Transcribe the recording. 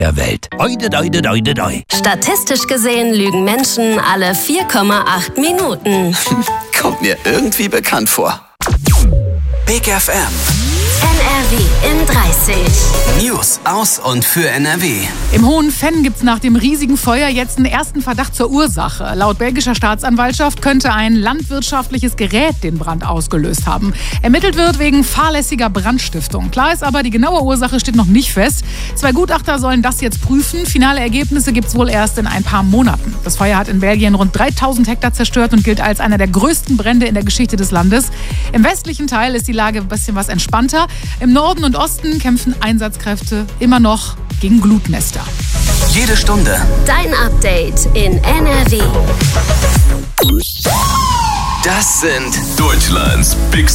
der Welt. Oide, doide, doide, doi. Statistisch gesehen lügen Menschen alle 4,8 Minuten. Kommt mir irgendwie bekannt vor. Big FM. NRW in 30. News aus und für NRW. Im Hohenfenn gibt es nach dem riesigen Feuer jetzt einen ersten Verdacht zur Ursache. Laut belgischer Staatsanwaltschaft könnte ein landwirtschaftliches Gerät den Brand ausgelöst haben. Ermittelt wird wegen fahrlässiger Brandstiftung. Klar ist aber, die genaue Ursache steht noch nicht fest. 2 Gutachter sollen das jetzt prüfen. Finale Ergebnisse gibt es wohl erst in ein paar Monaten. Das Feuer hat in Belgien rund 3000 Hektar zerstört und gilt als einer der größten Brände in der Geschichte des Landes. Im westlichen Teil ist die Lage ein bisschen was entspannter. Im Norden und Osten kämpfen Einsatzkräfte immer noch gegen Glutnester. Jede Stunde Dein Update in NRW. Das sind Deutschlands Big